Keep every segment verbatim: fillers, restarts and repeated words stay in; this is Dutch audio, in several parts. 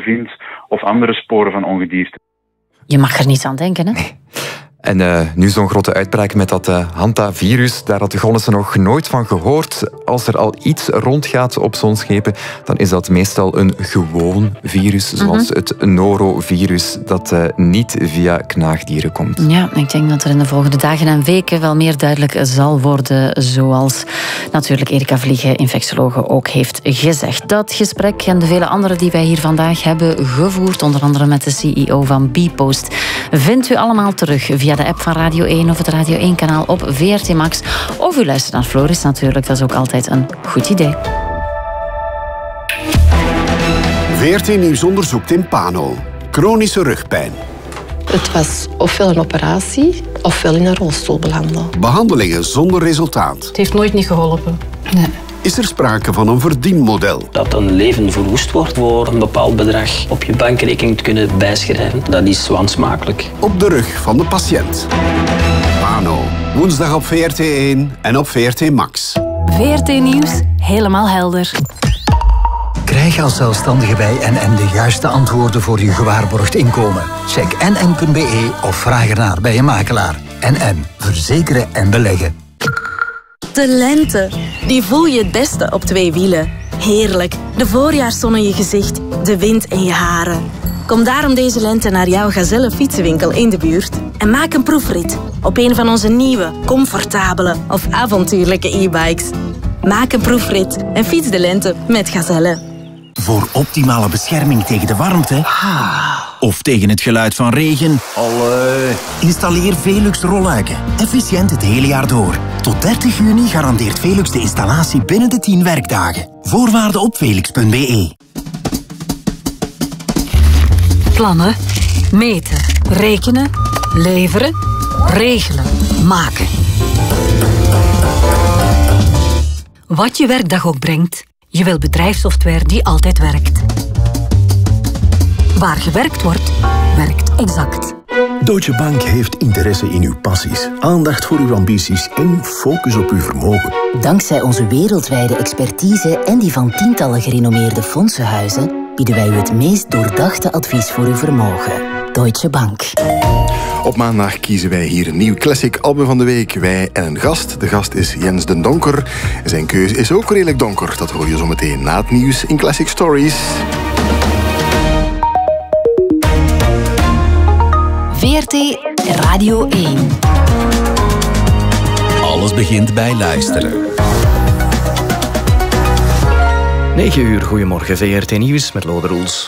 vindt of andere sporen van ongedierte. Je mag er niet aan denken, hè? Nee. En uh, nu zo'n grote uitbraak met dat uh, hantavirus, daar had de Gonnessen nog nooit van gehoord. Als er al iets rondgaat op zo'n schepen, dan is dat meestal een gewoon virus, zoals mm-hmm. het norovirus, dat uh, niet via knaagdieren komt. Ja, ik denk dat er in de volgende dagen en weken wel meer duidelijk zal worden, zoals natuurlijk Erika Vliegen, infectiologe, ook heeft gezegd. Dat gesprek en de vele andere die wij hier vandaag hebben gevoerd, onder andere met de C E O van Bpost, vindt u allemaal terug via de app van Radio één of het Radio één-kanaal op V R T Max. Of u luistert naar Floris natuurlijk, dat is ook altijd een goed idee. V R T Nieuws onderzoekt in Pano. Chronische rugpijn. Het was ofwel een operatie, ofwel in een rolstoel belanden. Behandelingen zonder resultaat. Het heeft nooit niet geholpen. Nee. Is er sprake van een verdienmodel? Dat een leven verwoest wordt voor een bepaald bedrag op je bankrekening te kunnen bijschrijven, dat is wansmakelijk. Op de rug van de patiënt. Pano, woensdag op V R T één en op V R T Max. V R T Nieuws, helemaal helder. Krijg als zelfstandige bij N N de juiste antwoorden voor je gewaarborgd inkomen. Check n n punt b e of vraag ernaar bij je makelaar. N N, verzekeren en beleggen. De lente, die voel je het beste op twee wielen. Heerlijk, de voorjaarszon in je gezicht, de wind in je haren. Kom daarom deze lente naar jouw Gazelle fietsenwinkel in de buurt en maak een proefrit op een van onze nieuwe, comfortabele of avontuurlijke e-bikes. Maak een proefrit en fiets de lente met Gazelle. Voor optimale bescherming tegen de warmte of tegen het geluid van regen, Allee. Installeer Velux rolluiken. Efficiënt het hele jaar door. Tot dertig juni garandeert Velux de installatie binnen de tien werkdagen. Voorwaarden op velux punt b e. Plannen, meten, rekenen, leveren, regelen, maken. Wat je werkdag ook brengt, je wil bedrijfssoftware die altijd werkt. Waar gewerkt wordt, werkt Exact. Deutsche Bank heeft interesse in uw passies, aandacht voor uw ambities en focus op uw vermogen. Dankzij onze wereldwijde expertise en die van tientallen gerenommeerde fondsenhuizen bieden wij u het meest doordachte advies voor uw vermogen. Deutsche Bank. Op maandag kiezen wij hier een nieuw classic album van de week. Wij en een gast. De gast is Jens den Donker. Zijn keuze is ook redelijk donker. Dat hoor je zo meteen na het nieuws in Classic Stories. V R T Radio één. Alles begint bij luisteren. negen uur, goedemorgen. V R T Nieuws met Lode Roels.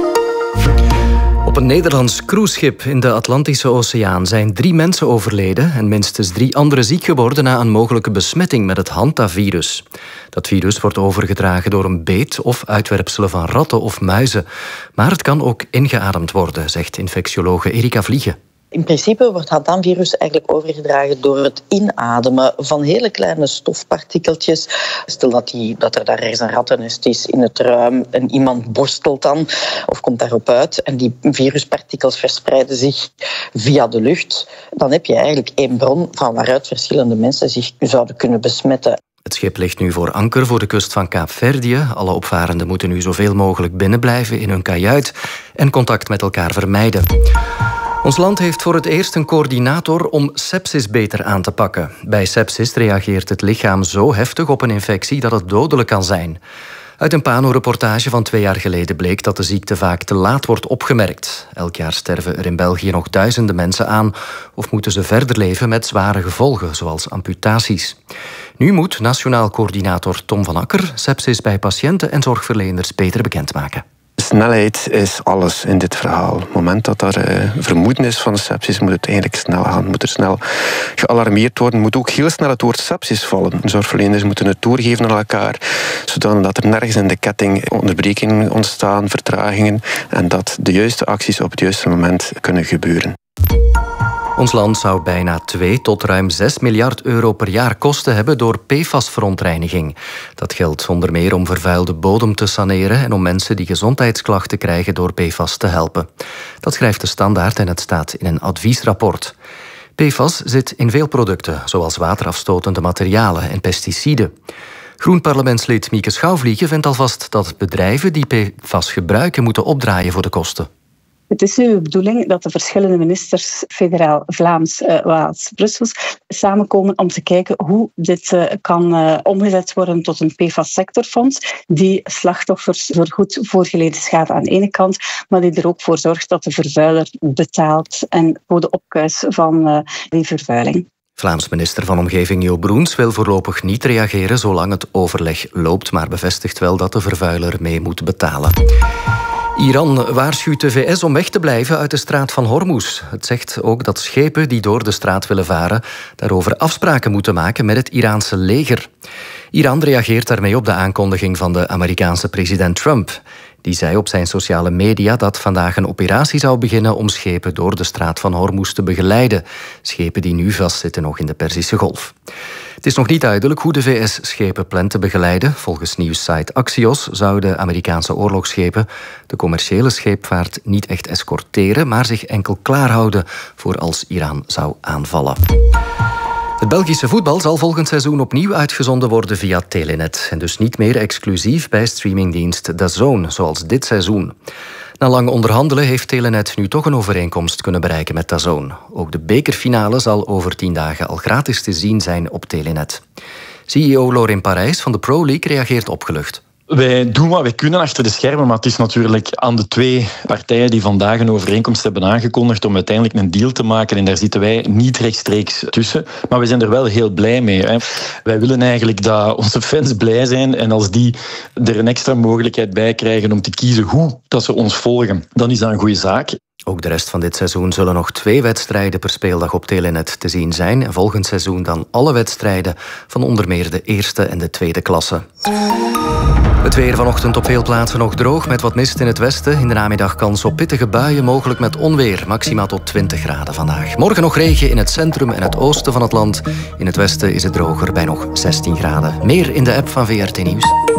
Op een Nederlands cruiseschip in de Atlantische Oceaan zijn drie mensen overleden en minstens drie anderen ziek geworden na een mogelijke besmetting met het hantavirus. Dat virus wordt overgedragen door een beet of uitwerpselen van ratten of muizen. Maar het kan ook ingeademd worden, zegt infectiologe Erika Vliegen. In principe wordt hantavirus eigenlijk overgedragen door het inademen van hele kleine stofpartikeltjes. Stel dat, die, dat er daar ergens een rattennest is in het ruim en iemand borstelt dan of komt daarop uit en die viruspartikels verspreiden zich via de lucht. Dan heb je eigenlijk één bron van waaruit verschillende mensen zich zouden kunnen besmetten. Het schip ligt nu voor anker voor de kust van Kaapverdië. Alle opvarenden moeten nu zoveel mogelijk binnenblijven in hun kajuit en contact met elkaar vermijden. Ons land heeft voor het eerst een coördinator om sepsis beter aan te pakken. Bij sepsis reageert het lichaam zo heftig op een infectie dat het dodelijk kan zijn. Uit een Pano-reportage van twee jaar geleden bleek dat de ziekte vaak te laat wordt opgemerkt. Elk jaar sterven er in België nog duizenden mensen aan of moeten ze verder leven met zware gevolgen, zoals amputaties. Nu moet Nationaal Coördinator Tom van Akker sepsis bij patiënten en zorgverleners beter bekendmaken. Snelheid is alles in dit verhaal. Op het moment dat er uh, vermoeden is van een sepsis, moet het eigenlijk snel gaan. Moet er snel gealarmeerd worden. Moet ook heel snel het woord sepsis vallen. Zorgverleners moeten het doorgeven aan elkaar, zodat er nergens in de ketting onderbrekingen ontstaan, vertragingen, en dat de juiste acties op het juiste moment kunnen gebeuren. Ons land zou bijna twee tot ruim zes miljard euro per jaar kosten hebben door P F A S-verontreiniging. Dat geldt onder meer om vervuilde bodem te saneren en om mensen die gezondheidsklachten krijgen door P F A S te helpen. Dat schrijft de Standaard en het staat in een adviesrapport. P F A S zit in veel producten, zoals waterafstotende materialen en pesticiden. Groen-parlementslid Mieke Schouwvliegen vindt alvast dat bedrijven die P F A S gebruiken moeten opdraaien voor de kosten. Het is nu de bedoeling dat de verschillende ministers, federaal, Vlaams, uh, Waals, Brussels, samenkomen om te kijken hoe dit uh, kan uh, omgezet worden tot een P F A S-sectorfonds die slachtoffers vergoedt voor geleden schade aan de ene kant, maar die er ook voor zorgt dat de vervuiler betaalt en voor de opkuis van uh, die vervuiling. Vlaams minister van Omgeving Jo Broens wil voorlopig niet reageren zolang het overleg loopt, maar bevestigt wel dat de vervuiler mee moet betalen. Iran waarschuwt de V S om weg te blijven uit de straat van Hormuz. Het zegt ook dat schepen die door de straat willen varen daarover afspraken moeten maken met het Iraanse leger. Iran reageert daarmee op de aankondiging van de Amerikaanse president Trump. Die zei op zijn sociale media dat vandaag een operatie zou beginnen om schepen door de straat van Hormuz te begeleiden. Schepen die nu vastzitten nog in de Perzische Golf. Het is nog niet duidelijk hoe de V S schepen plant te begeleiden. Volgens nieuwssite Axios zouden Amerikaanse oorlogsschepen de commerciële scheepvaart niet echt escorteren, maar zich enkel klaarhouden voor als Iran zou aanvallen. Het Belgische voetbal zal volgend seizoen opnieuw uitgezonden worden via Telenet. En dus niet meer exclusief bij streamingdienst D A Z N, zoals dit seizoen. Na lang onderhandelen heeft Telenet nu toch een overeenkomst kunnen bereiken met D A Z N. Ook de bekerfinale zal over tien dagen al gratis te zien zijn op Telenet. C E O Lorin Parijs van de Pro League reageert opgelucht. Wij doen wat wij kunnen achter de schermen, maar het is natuurlijk aan de twee partijen die vandaag een overeenkomst hebben aangekondigd om uiteindelijk een deal te maken. En daar zitten wij niet rechtstreeks tussen. Maar we zijn er wel heel blij mee. Hè. Wij willen eigenlijk dat onze fans blij zijn. En als die er een extra mogelijkheid bij krijgen om te kiezen hoe dat ze ons volgen, dan is dat een goede zaak. Ook de rest van dit seizoen zullen nog twee wedstrijden per speeldag op Telenet te zien zijn. En volgend seizoen dan alle wedstrijden van onder meer de eerste en de tweede klasse. Het weer vanochtend op veel plaatsen nog droog met wat mist in het westen. In de namiddag kans op pittige buien, mogelijk met onweer. Maximaal tot twintig graden vandaag. Morgen nog regen in het centrum en het oosten van het land. In het westen is het droger bij nog zestien graden. Meer in de app van V R T Nieuws.